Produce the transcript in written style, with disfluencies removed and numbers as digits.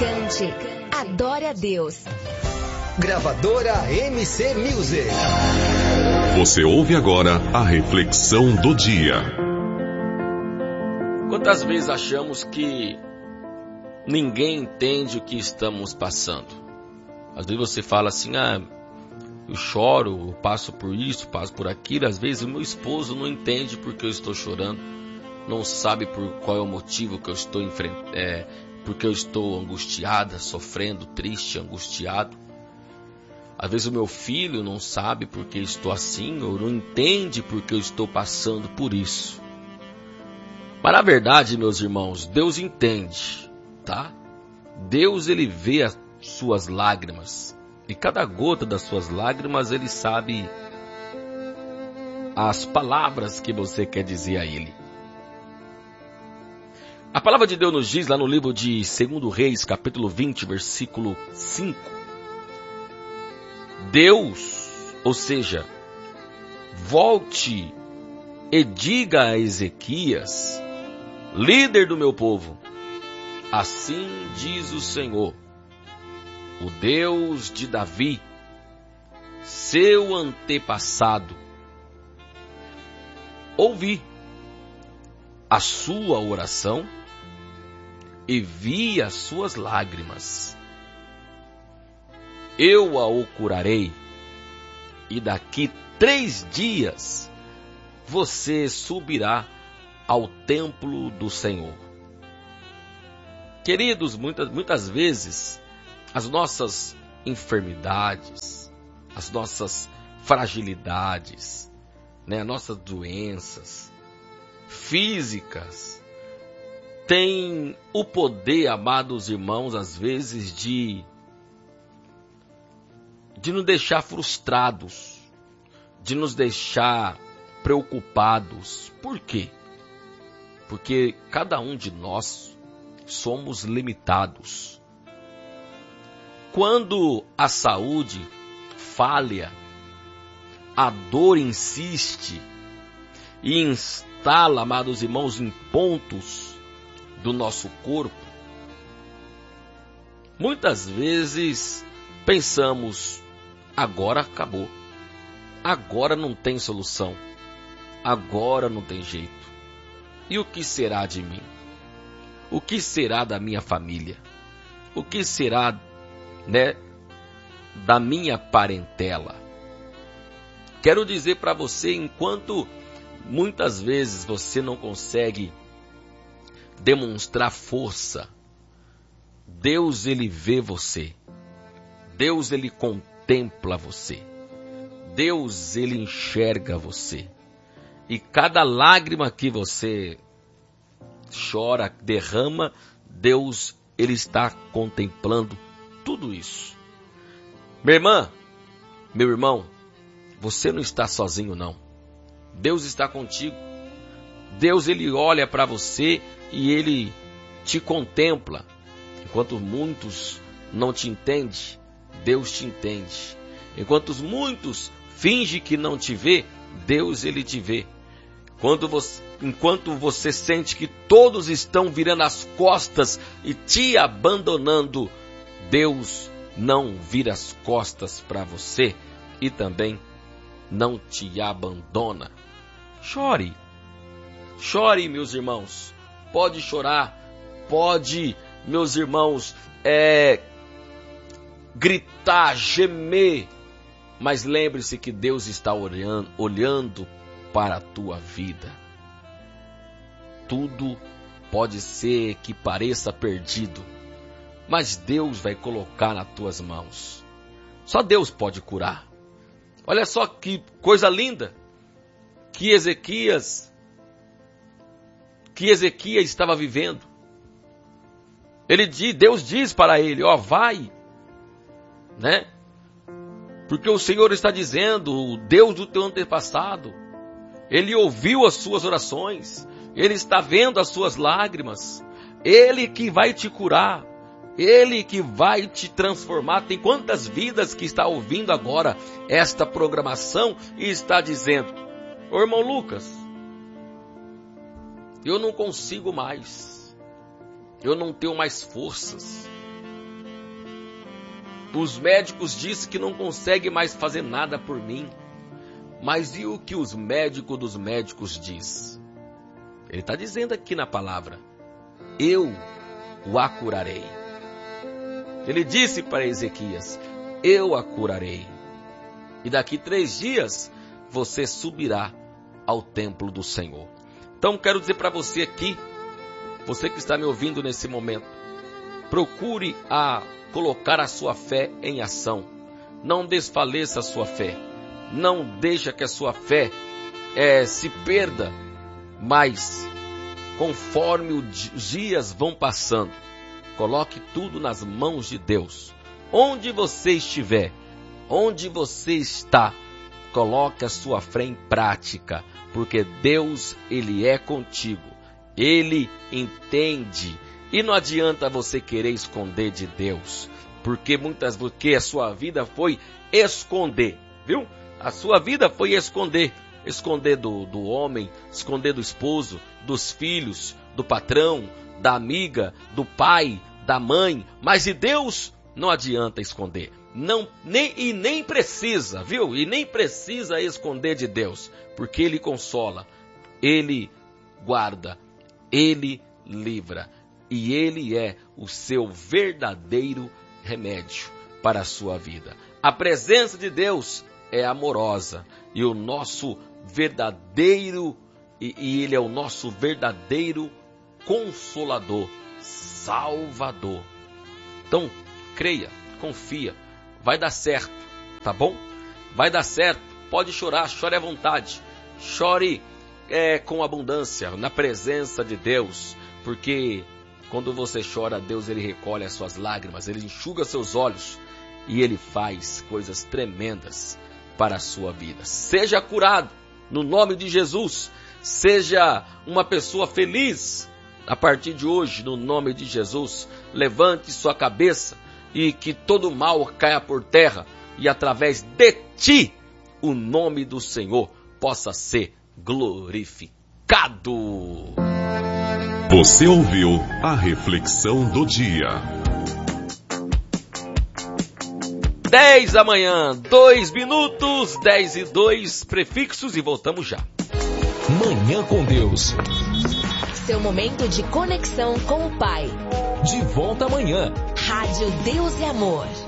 Cante, adore a Deus. Gravadora MC Music. Você ouve agora a reflexão do dia. Quantas vezes achamos que ninguém entende o que estamos passando? Às vezes você fala assim, eu choro, eu passo por isso, passo por aquilo. Às vezes o meu esposo não entende porque eu estou chorando, não sabe por qual é o motivo que eu estou porque eu estou angustiada, sofrendo, triste, angustiado. Às vezes o meu filho não sabe porque eu estou assim, ou não entende porque eu estou passando por isso. Mas na verdade, meus irmãos, Deus entende, tá? Deus, ele vê as suas lágrimas. E cada gota das suas lágrimas, ele sabe as palavras que você quer dizer a ele. A palavra de Deus nos diz lá no livro de 2 Reis, capítulo 20, versículo 5. Deus, ou seja, volte e diga a Ezequias, líder do meu povo, assim diz o Senhor, o Deus de Davi, seu antepassado. Ouvi a sua oração e vi as suas lágrimas. Eu a curarei, e daqui 3 dias você subirá ao templo do Senhor. Queridos, muitas vezes as nossas enfermidades, as nossas fragilidades, as nossas doenças físicas têm o poder, amados irmãos, às vezes de nos deixar frustrados, de nos deixar preocupados. Por quê? Porque cada um de nós somos limitados. Quando a saúde falha, a dor insiste e instala, amados irmãos, em pontos do nosso corpo, muitas vezes pensamos, agora acabou, agora não tem solução, agora não tem jeito. E o que será de mim? O que será da minha família? O que será, da minha parentela? Quero dizer para você, enquanto muitas vezes você não consegue demonstrar força, Deus, ele vê você. Deus, ele contempla você. Deus, ele enxerga você. E cada lágrima que você chora, derrama, Deus, ele está contemplando tudo isso. Minha irmã, meu irmão, você não está sozinho, não. Deus está contigo. Deus, ele olha para você e ele te contempla. Enquanto muitos não te entendem, Deus te entende. Enquanto muitos fingem que não te vê, Deus, ele te vê. Enquanto você sente que todos estão virando as costas e te abandonando, Deus não vira as costas para você e também não te abandona. Chore. Chore, meus irmãos. Pode chorar. Pode, meus irmãos, gritar, gemer. Mas lembre-se que Deus está olhando para a tua vida. Tudo pode ser que pareça perdido, mas Deus vai colocar nas tuas mãos. Só Deus pode curar. Olha só que coisa linda que Ezequias estava vivendo. Deus diz para ele, vai, porque o Senhor está dizendo, o Deus do teu antepassado, ele ouviu as suas orações, ele está vendo as suas lágrimas, ele que vai te curar, ele que vai te transformar. Tem quantas vidas que está ouvindo agora esta programação e está dizendo, ô irmão Lucas, eu não consigo mais, eu não tenho mais forças, Os médicos dizem que não conseguem mais fazer nada por mim. Mas e o que os médicos dos médicos diz? Ele está dizendo aqui na palavra: eu o a curarei. Ele disse para Ezequias: eu a curarei. E daqui 3 dias você subirá ao templo do Senhor. Então quero dizer para você aqui, você que está me ouvindo nesse momento, procure colocar a sua fé em ação. Não desfaleça a sua fé. Não deixa que a sua fé se perda. Mas, conforme os dias vão passando, coloque tudo nas mãos de Deus. Onde você estiver, onde você está, coloque a sua fé em prática, porque Deus, Ele é contigo. Ele entende. E não adianta você querer esconder de Deus, porque a sua vida foi esconder, viu? A sua vida foi esconder. Esconder do homem, esconder do esposo, dos filhos, do patrão, da amiga, do pai, da mãe. Mas de Deus não adianta esconder. Nem precisa, viu? E nem precisa esconder de Deus, porque Ele consola, Ele guarda, Ele livra. E Ele é o seu verdadeiro remédio para a sua vida. A presença de Deus é amorosa e o nosso verdadeiro, e Ele é o nosso verdadeiro Consolador, Salvador. Então, creia, confia, vai dar certo, tá bom? Vai dar certo, pode chorar, chore à vontade, chore com abundância, na presença de Deus, porque quando você chora, Deus Ele recolhe as suas lágrimas, Ele enxuga seus olhos e Ele faz coisas tremendas para a sua vida. Seja curado no nome de Jesus, seja uma pessoa feliz a partir de hoje, no nome de Jesus. Levante sua cabeça e que todo mal caia por terra e através de ti o nome do Senhor possa ser glorificado. Você ouviu a reflexão do dia. 10 da manhã, 2 minutos, 10 e 2 prefixos e voltamos já. Manhã com Deus. Seu momento de conexão com o Pai. De volta amanhã. Rádio Deus e Amor.